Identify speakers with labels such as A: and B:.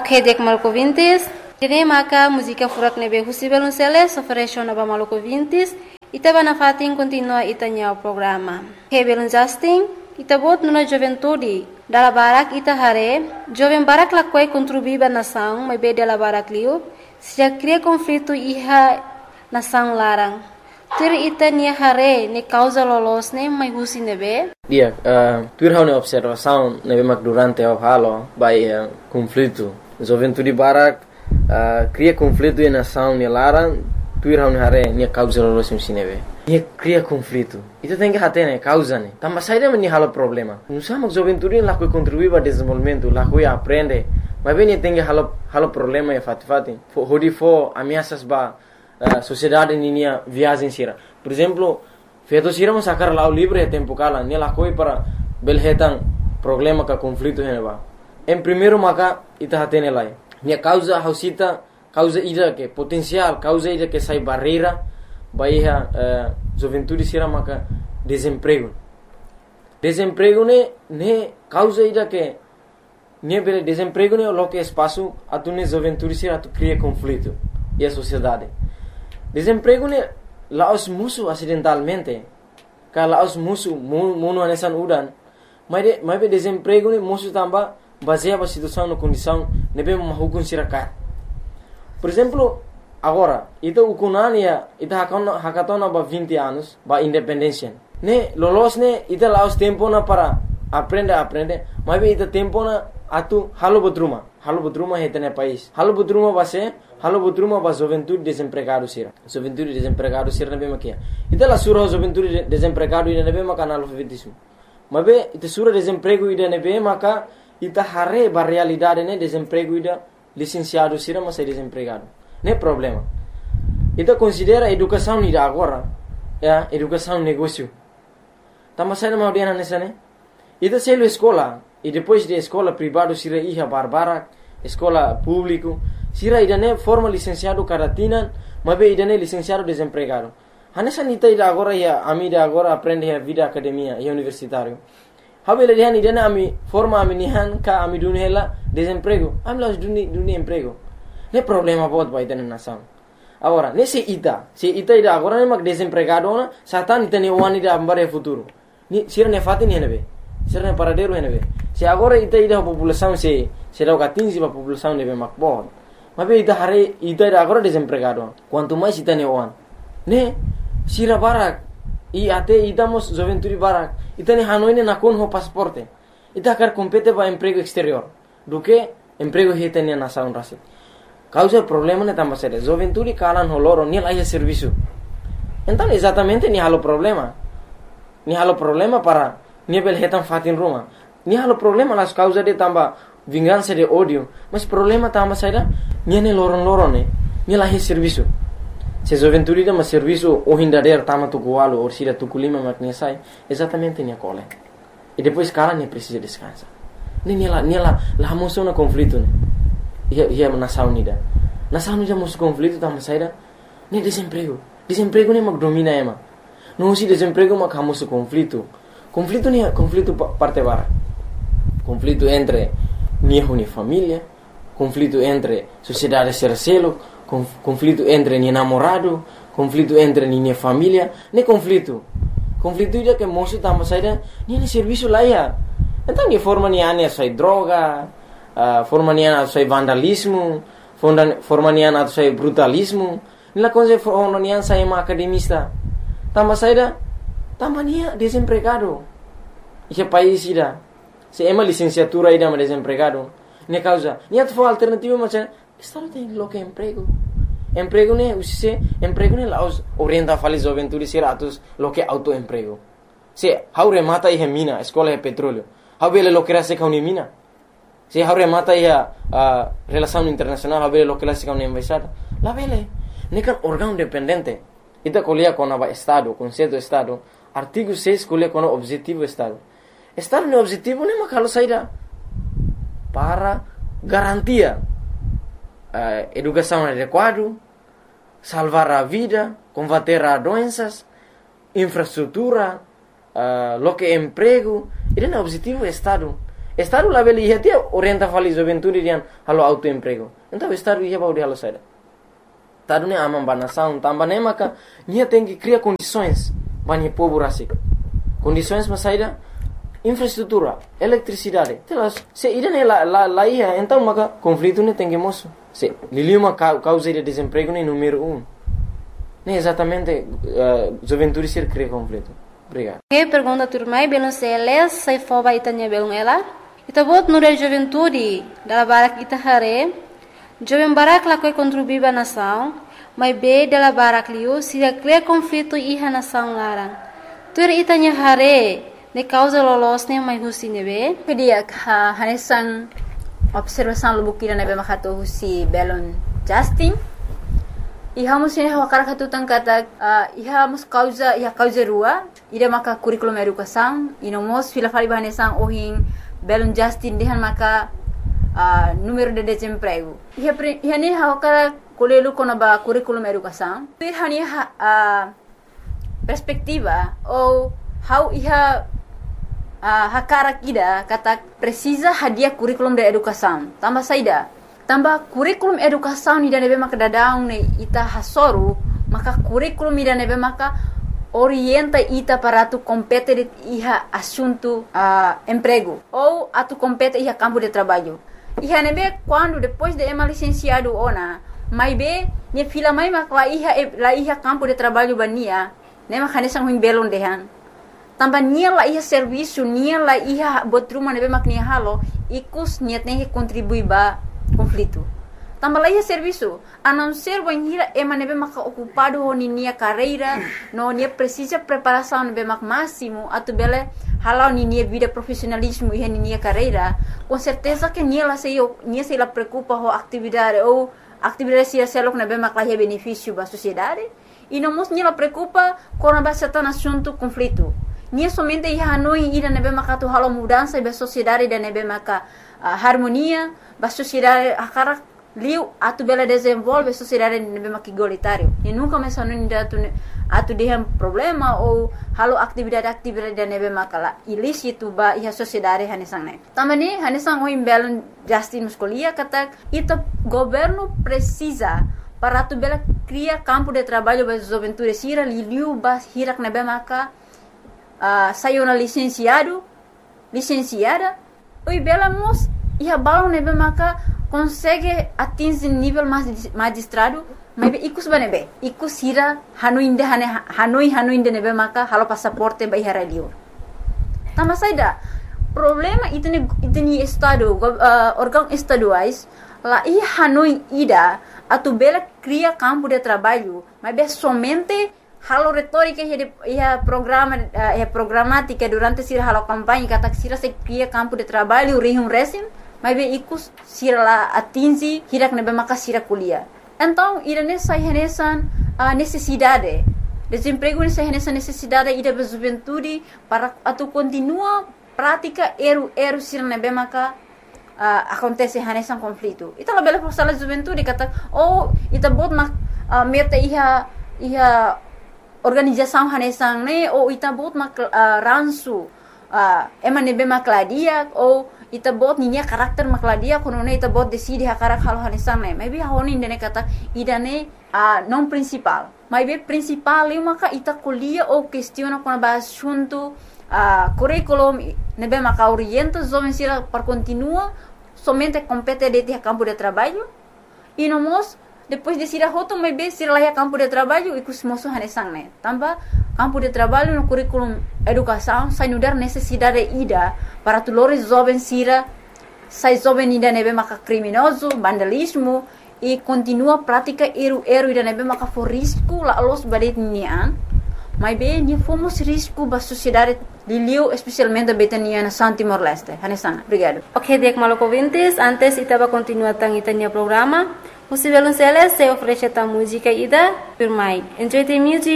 A: Ok, dek maluco vintis. Kini maka música furak nebe husi belunceles ofereció naba maluco vintis. Ita bana fatin continua itanya o programa. He belun Justin. Ita bot nuna juventude. Dala barak ita hare. Joven barak lakwai contribuiba nação, mas be dala barak liu. Se cria conflito iha nação larang. Tiri ita nia hare ne causa lolos ne mai husi nebe.
B: Dia, tuir hau ne observação nebe mak durante o halo by conflito. Juventude barak cria conflito e nação ne larang. Tuir hau ne hare nia causa lolos nebe. Nia cria conflito. Ita tem que hate ne causa ne. Tamba saída me ni halo problema. Nusa mak juventude lá que contribui para desenvolvimento, lá que aprende. Mas bem tem que halo problema e fati. Hodi fo ameaças ba sociedade ninia viagem sira. Por exemplo, feito sira mas sacar lá o livro é tempo cala, ne lá coi para belhetan problema ka conflito heneba. Em primeiro maka ita hatene lá. Nia causa hausita, causa ida que potencial, causa ida que sai barreira, baia juventude sira maka desemprego. Desemprego ne causa ida que ne bele desemprego ne lo que espaço atune juventude sira tu cria conflito e a sociedade. Desemprego ne laos musuh acidentalmente. Ka laos musuh muno anesan udan. Mas be desemprego ne musuh tamba baseia ba situação no condição nebe mahukun sirakat. Por exemplo, agora, ita ukunania ita hakatona ba 20 anos ba independência. Ne lolos ne ita laos tempo na para aprende, mas be ita tempo na atu halo botruma hetene país. Halo botruma ba juventude desempregado sira. Juventude desempregado sira nebe makia. Ita la sura juventude desempregado ida nebe maka analfabetismo. Mabe ita sura desemprego ida nebe maka ita hare ba realidade ne desemprego ida licenciado sira mas é desempregado. Ne problema. Ita considera educação ida agora, educação negócio. Tama sai na audiana nessa ne. Ita selo escola e depois de escola privado sira iha barbara, escola público, sira idane forma licenciado karatina, mabe idane licenciado desempregado. Hanessa nita ida agora ia amida agora aprende a vida academia e universitário. Habele dihan idane ami forma ami nihan ka ami dunhela desemprego. Ami las duni emprego. Ne problema bot ba idane nação. Agora, se ita ida agora ne mak desempregado na satan itane wani da ambare futuro. Ni sira ne fatin henebe. Sira ne paradero henebe. Se agora ita ida população se dá o 15 para a população nebe mak bot. Mas ita hare ita ida agora desempregado. Quanto mais ita ne wan. Ne sira barak e até idamos juventude barak. Ita ne hanoi ne nakon ho pasaporte. Ita quer competir para emprego exterior. Do que emprego hita ne nação rasi. Causa problema ne tamba sere. Juventude kalan ho loro ni laia serviço. Então exatamente ni halo problema. Ni halo problema para ni belhetan fatin Roma. Ni halo problema las causa de tamba vingança de ódio, mas problema tamba saída ni ne loron ne. Ni laia serviço. Se juventude ma serviço o hindader tama tu gualo ou sira tu kulima maknia sai, exatamente ni cole. E depois cara ne precisa descansar. Ni la moção na conflito ne. Ia nação unida. Nação unida moço conflito tamba saída ni desemprego. Desemprego ne mak domina ema. Não se desemprego mak hamoso conflito. Conflito ni conflito parte bara. Conflito entre ni família, conflito entre sociedade sercelo, conflito entre ni namorado, conflito entre ni família, ne conflito. Conflito ida que moço tamba saída ni serviço lá ia. Então que forma ni ane sai droga, forma ni ane sai vandalismo, forma ni ane sai brutalismo. Nila coisa forma ni ane sai academista. Tamba saída tamba ni desempregado. E país ida. Se ema licenciatura ida ma desempregado. Ne causa. Ni atfo alternativa macam estado tem lo que emprego. Emprego ne usise emprego ne laos orienta fali juventude siratus lo que autoemprego. Se haure mata e mina, escola e petróleo. Habele lo que se kauni mina. Se haure mata e relação internacional, habele lo que se kauni embaixada. La vele. Ne kan órgão dependente. Ita colia com a estado, conceito do estado. Artigo 6 colia com o objetivo do estado. Estado no objetivo ne makalo saída para garantia educação adequada, salvar a vida, combater as doenças, infraestrutura, lo que emprego. Esse é o objetivo do Estado. Estado lá beli ia tia orienta fali juventude dian halo autoemprego. Então estado ia baudi halo saida. Tadu ne amam banação, tamba ne maka nia tem que criar condições bani povo rasik. Condições mas saida infraestrutura, eletricidade. Telas se ida ne lá ia então maka conflito ne tem que moço. Se lili uma causa de desemprego ne número 1. Nem exatamente juventude ser cria conflito. Obrigado.
A: Que pergunta turmai belum seles sai foba itanya belum ela. Ita bot nura juventude dala barak ita hare. Jovem barak la koi contribuir ba nação, mas be dala barak liu sira cria conflito iha nação larang. Tur itanya hare ne causa lolos ne mai husi nebe.
C: Kedia hanesan observação lubukira nebe makato husi belon Justin. Iha musine hawakara katutang kata iha mus causa rua ida maka curriculum educação inomos fila fali bahanesang ohin belon Justin dehan maka número de desemprego. Iha ni hawakara kolelu kona ba curriculum educação. Iha ni perspectiva ou how iha hakara kida kata precisa hadiah curriculum de educação. Tambah saida. Tambah kurikulum educação ida nebe maka dadang ne ita hasoru maka kurikulum ida nebe maka orienta ita para tu compete iha assunto emprego ou atu compete iha campo de trabalho. Iha nebe quando depois de ema licenciado ona mai be ne fila mai maka la iha campo de trabalho bania ne maka nesang huim belon dehan. Tambah nia la iha serviço nia la iha botruma nebe mak nia halo ikus niat ne contribui ba conflito. Tambah lagi serviço, a não ser banhira ema nebe maka ocupado ho nia carreira, no nia precisa preparação nebe mak máximo, atu bele halau nia vida profissionalismo e nia carreira, com certeza que nia se la preocupa ho atividade ou atividade se selok nebe mak lah benefício ba sociedade, e não mos nia la preocupa com a certain assunto conflito. Nia somente ia hanoi ida nebe maka tu halau mudança ba sociedade da nebe maka harmonia, ba sociedade akara liu atu bela desenvolve sociedade nebe maka igualitário. E nunca mais hanoi atu dehan problema ou halau atividade da nebe maka la ilícito ba iha sociedade hanesang ne. Tambani hanesang o imbelon Justin Muscolia kata ita governo precisa para atu bela cria campo de trabalho ba juventude sira liu ba hirak nebe maka sayona licenciada, oi bela mos iha balão nebe maka consegue atingir nível magistrado, mas ikus banebe, ikus hira hanoi inde nebe maka halo passaporte ba iha radio. Tambah saida problema itni estado órgão estaduais la iha hanoi ida atu bela cria campo de trabalho, mas be somente halo retórica ia programática durante sira halo campanha kata sira se cria campo de trabalho rihum resim mas be ikus sira la atingi hirak nebe maka sira kuliah. Então irane sai hanesan necessidade desemprego nessa necessidade ida be juventude para atu continua prática eru sira nebe maka acontece hanesan conflito. Ita la bela forsala juventude kata ita bot mak meta iha organização hanesang ne ou ita bot mak ransu ema nebe makladia ou ita bot ninya karakter makladia kono ne ita bot decide hakarak halo hanesang ne maybe honi ndene kata idane non principal maybe principal eu maka ita kuliah ou questiona kono ba assunto curriculum nebe maka orienta jovem sira para continua somente compete de campo de trabalho e nomos depois de sira hoto mai be sira lá campo de trabalho e cusmoso hanesang ne tambah campo de trabalho no curriculum educação sai nudar necessidade ida para tulores jovem sira sai jovem ida nebe maka criminoso vandalismo e continua prática eru ida nebe maka for risco la los badet nian mai be ni fomos risco ba sociedade Liliu especialmente betania na Timor-Leste. Hanesang, obrigado.
A: Ok, Diek Maloko Vintis, antes itaba continua tang itania programa. Musivelun Celes se oferece ta música ida, firmai. Enjoy the music.